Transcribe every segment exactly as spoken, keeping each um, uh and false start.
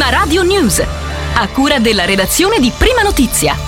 Prima Radio News, a cura della redazione di Prima Notizia.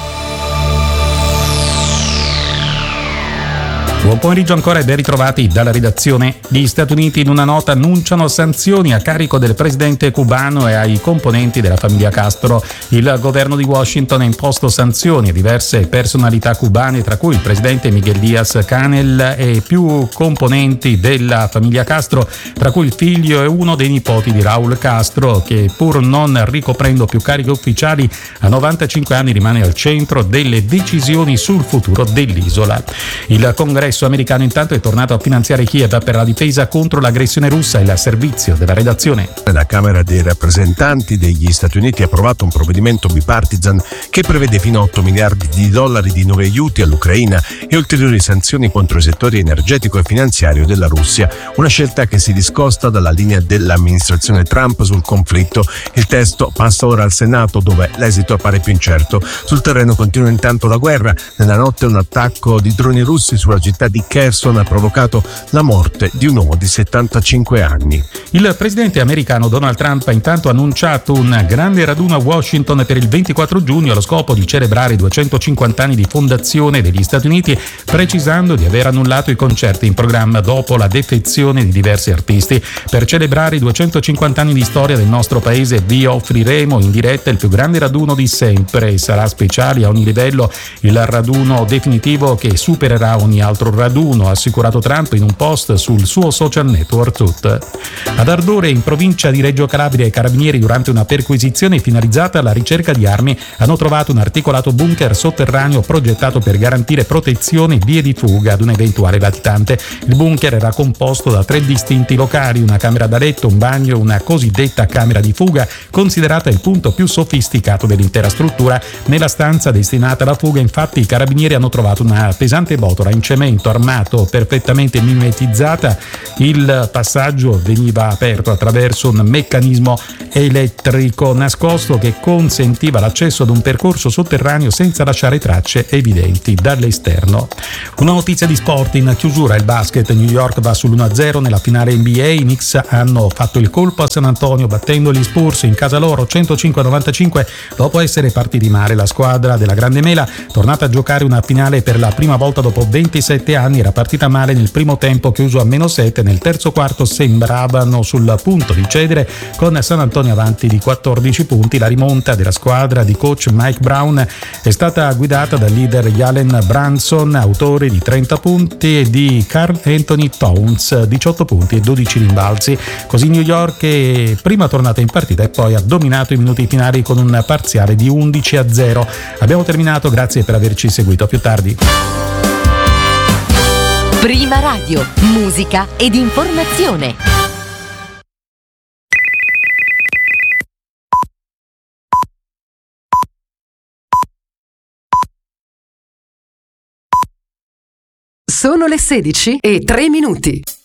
Buon pomeriggio ancora e ben ritrovati dalla redazione. Gli Stati Uniti in una nota annunciano sanzioni a carico del presidente cubano e ai componenti della famiglia Castro. Il governo di Washington ha imposto sanzioni a diverse personalità cubane, tra cui il presidente Miguel Díaz-Canel e più componenti della famiglia Castro, tra cui il figlio e uno dei nipoti di Raúl Castro, che pur non ricoprendo più cariche ufficiali a novantacinque anni rimane al centro delle decisioni sul futuro dell'isola. Il Congresso americano intanto è tornato a finanziare Kiev per la difesa contro l'aggressione russa. Il servizio della redazione. La Camera dei rappresentanti degli Stati Uniti ha approvato un provvedimento bipartisan che prevede fino a otto miliardi di dollari di nuovi aiuti all'Ucraina e ulteriori sanzioni contro i settori energetico e finanziario della Russia, una scelta che si discosta dalla linea dell'amministrazione Trump sul conflitto. Il testo passa ora al Senato, dove l'esito appare più incerto. Sul terreno continua intanto la guerra. Nella notte un attacco di droni russi sulla città di Kherson ha provocato la morte di un uomo di settantacinque anni. Il presidente americano Donald Trump ha intanto annunciato un grande raduno a Washington per il ventiquattro giugno allo scopo di celebrare i duecentocinquanta anni di fondazione degli Stati Uniti, precisando di aver annullato i concerti in programma dopo la defezione di diversi artisti. Per celebrare i duecentocinquanta anni di storia del nostro paese vi offriremo in diretta il più grande raduno di sempre. Sarà speciale a ogni livello, il raduno definitivo che supererà ogni altro raduno, ha assicurato Trump in un post sul suo social network Truth. Ad Ardore, in provincia di Reggio Calabria, i carabinieri, durante una perquisizione finalizzata alla ricerca di armi, hanno trovato un articolato bunker sotterraneo progettato per garantire protezione e vie di fuga ad un eventuale latitante. Il bunker era composto da tre distinti locali, una camera da letto, un bagno e una cosiddetta camera di fuga, considerata il punto più sofisticato dell'intera struttura. Nella stanza destinata alla fuga, infatti, i carabinieri hanno trovato una pesante botola in cemento armato perfettamente mimetizzata. Il passaggio veniva aperto attraverso un meccanismo elettrico nascosto che consentiva l'accesso ad un percorso sotterraneo senza lasciare tracce evidenti dall'esterno. Una notizia di sport in chiusura: il basket. New York va sull'uno a zero nella finale N B A. I Knicks hanno fatto il colpo a San Antonio battendo gli Spurs in casa loro centocinque a novantacinque dopo essere partiti male. La squadra della Grande Mela, tornata a giocare una finale per la prima volta dopo ventisette anni, era partita male nel primo tempo chiuso a meno sette. Nel terzo quarto sembravano sul punto di cedere, con San Antonio avanti di quattordici punti. La rimonta della squadra di coach Mike Brown è stata guidata dal leader Jalen Brunson, autore di trenta punti, e di Karl Anthony Towns, diciotto punti e dodici rimbalzi. Così New York è prima tornata in partita e poi ha dominato i minuti finali con un parziale di undici a zero. Abbiamo terminato, grazie per averci seguito. A più tardi. Prima Radio, musica ed informazione. Sono le sedici e tre minuti.